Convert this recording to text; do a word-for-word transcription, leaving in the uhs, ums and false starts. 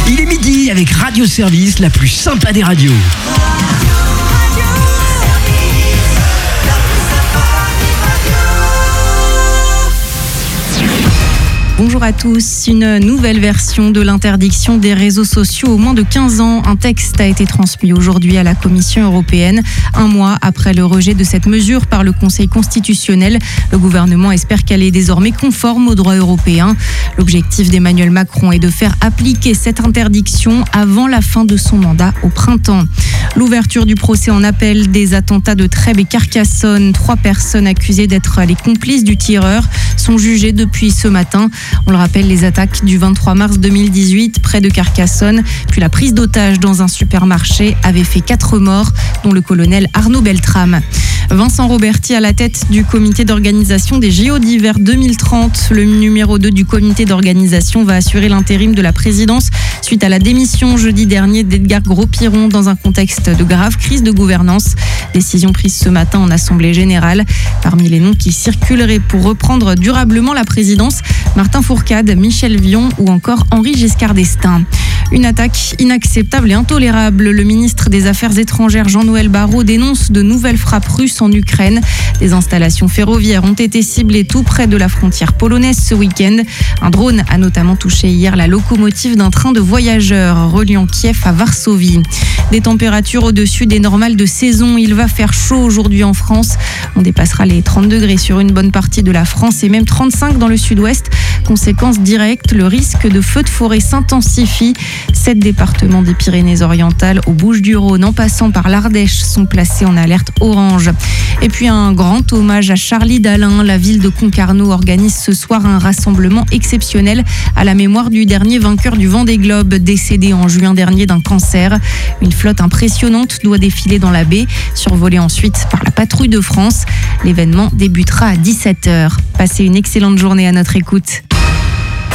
Il est midi avec Radio Service, la plus sympa des radios. Bonjour à tous. Une nouvelle version de l'interdiction des réseaux sociaux aux moins de quinze ans. Un texte a été transmis aujourd'hui à la Commission européenne. Un mois après le rejet de cette mesure par le Conseil constitutionnel, le gouvernement espère qu'elle est désormais conforme au droit européen. L'objectif d'Emmanuel Macron est de faire appliquer cette interdiction avant la fin de son mandat au printemps. L'ouverture du procès en appel des attentats de Trèbes et Carcassonne. Trois personnes accusées d'être les complices du tireur sont jugées depuis ce matin. On le rappelle, les attaques du vingt-trois mars deux mille dix-huit près de Carcassonne, puis la prise d'otages dans un supermarché avaient fait quatre morts, dont le colonel Arnaud Beltrame. Vincent Roberti à la tête du comité d'organisation des J O d'hiver deux mille trente. Le numéro deux du comité d'organisation va assurer l'intérim de la présidence suite à la démission jeudi dernier d'Edgar Gros-Piron dans un contexte de grave crise de gouvernance. Décision prise ce matin en assemblée générale. Parmi les noms qui circuleraient pour reprendre durablement la présidence, Martin Fourcade, Michel Vion ou encore Henri Giscard d'Estaing. Une attaque inacceptable et intolérable. Le ministre des Affaires étrangères Jean-Noël Barrot dénonce de nouvelles frappes russes en Ukraine. Des installations ferroviaires ont été ciblées tout près de la frontière polonaise ce week-end. Un drone a notamment touché hier la locomotive d'un train de voyageurs reliant Kiev à Varsovie. Des températures au-dessus des normales de saison. Il va faire chaud aujourd'hui en France. On dépassera les trente degrés sur une bonne partie de la France et même trente-cinq dans le sud-ouest. Conséquence directe, le risque de feux de forêt s'intensifie. Sept départements des Pyrénées-Orientales aux Bouches-du-Rhône en passant par l'Ardèche sont placés en alerte orange. Et puis un grand hommage à Charlie Dalin. La ville de Concarneau organise ce soir un rassemblement exceptionnel à la mémoire du dernier vainqueur du Vendée Globe, décédé en juin dernier d'un cancer. Une flotte impressionnante doit défiler dans la baie, survolée ensuite par la patrouille de France. L'événement débutera à dix-sept heures. Passez une excellente journée à notre écoute.